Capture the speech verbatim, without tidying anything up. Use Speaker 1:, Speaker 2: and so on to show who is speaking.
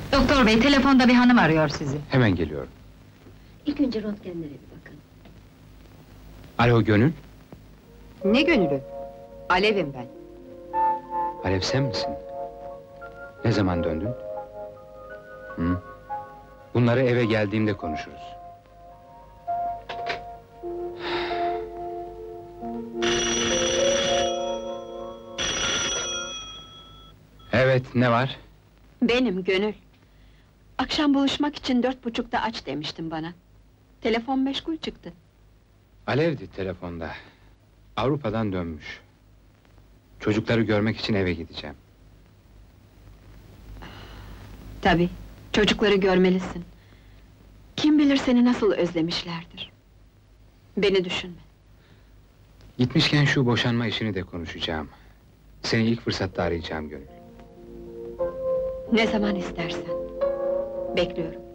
Speaker 1: Doktor bey, telefonda bir hanım arıyor sizi.
Speaker 2: Hemen geliyorum.
Speaker 3: İlk önce röntgenlere bir bakın.
Speaker 2: Alo Gönül,
Speaker 1: Ne gönülü? Alev'im ben.
Speaker 2: Alev sen misin? Ne zaman döndün? Hı? Bunları eve geldiğimde konuşuruz. Evet, ne var?
Speaker 4: Benim Gönül. Akşam buluşmak için dört buçukta aç demiştin bana. Telefon meşgul çıktı.
Speaker 2: Alev'di telefonda. Avrupa'dan dönmüş. Çocukları görmek için eve gideceğim.
Speaker 4: Tabii, çocukları görmelisin. Kim bilir seni nasıl özlemişlerdir. Beni düşünme.
Speaker 2: Gitmişken şu boşanma işini de konuşacağım. Seni ilk fırsatta arayacağım Gönül.
Speaker 4: Ne zaman istersen. Bekliyorum.